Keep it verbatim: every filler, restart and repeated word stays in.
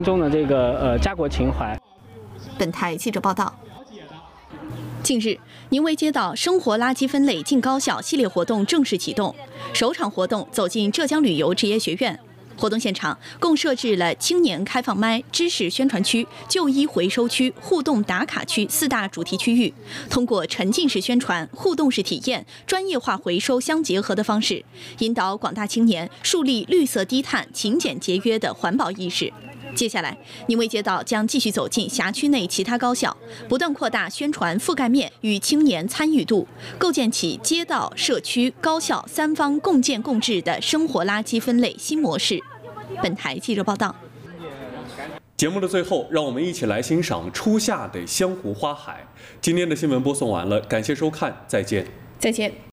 中的这个呃家国情怀。 本台记者报道。近日，宁围街道生活垃圾分类进高校系列活动正式启动，首场活动走进浙江旅游职业学院。活动现场共设置了青年开放麦、知识宣传区、就医回收区、互动打卡区四大主题区域，通过沉浸式宣传、互动式体验、专业化回收相结合的方式，引导广大青年树立绿色低碳、勤俭节约的环保意识。接下来，宁围街道将继续走进辖区内其他高校，不断扩大宣传覆盖面与青年参与度，构建起街道、社区、高校三方共建共治的生活垃圾分类新模式。本台记者报道。 节目的最后，让我们一起来欣赏初夏的湘湖花海。今天的新闻播送完了，感谢收看，再见。 再见。